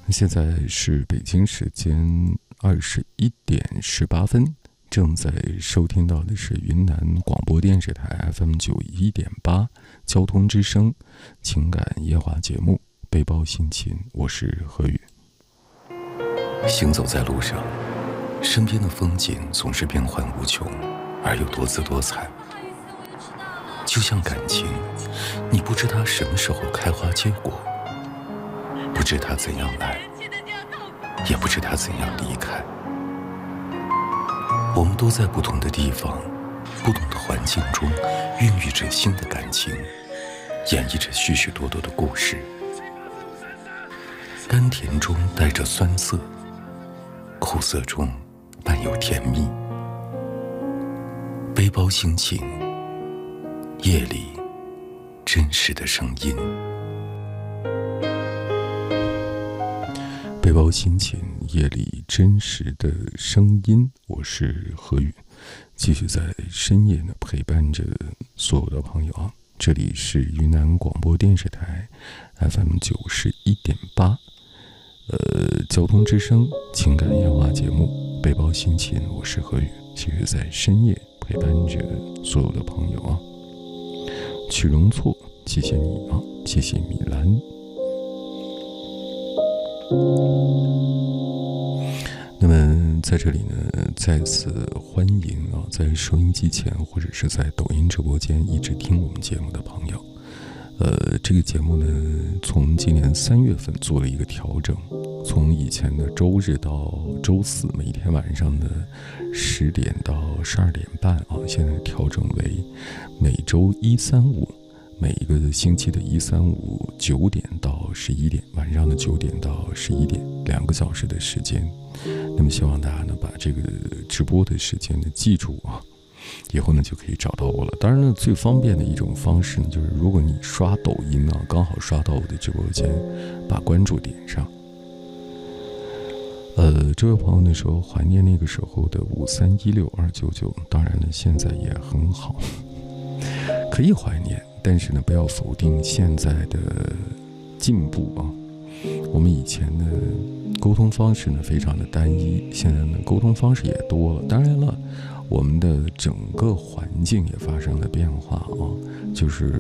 现在是北京时间21:18，正在收听到的是云南广播电视台 FM91.8交通之声情感夜话节目《背包心情》，我是何宇。行走在路上，身边的风景总是变幻无穷，而又多姿多彩。就像感情，你不知它什么时候开花结果，不知它怎样来，也不知它怎样离开。我们都在不同的地方，不同的环境中孕育着新的感情，演绎着许许多多的故事。甘甜中带着酸涩，苦涩中伴有甜蜜。背包心情，夜里真实的声音。背包心情，夜里真实的声音，我是何宇，继续在深夜呢陪伴着所有的朋友啊。这里是云南广播电视台 FM91.8交通之声情感夜话节目背包心情，我是何宇，继续在深夜陪伴着所有的朋友啊。曲容错，谢谢你啊，谢谢米兰。那么在这里呢，再次欢迎啊，在收音机前或者是在抖音直播间一直听我们节目的朋友。这个节目呢，从今年3月份做了一个调整，从以前的周日到周四每天晚上的10点到12点半啊，现在调整为每周1、3、5。每一个星期的1、3、5 9点到11点，晚上的9点到11点，2个小时的时间。那么希望大家呢把这个直播的时间呢记住啊，以后呢就可以找到我了。当然呢，最方便的一种方式呢，就是如果你刷抖音啊，刚好刷到我的直播间，把关注点上。这位朋友呢说怀念那个时候的5316299，当然呢现在也很好，可以怀念。但是呢，不要否定现在的进步啊！我们以前的沟通方式呢非常的单一，现在呢沟通方式也多了。当然了，我们的整个环境也发生了变化啊，就是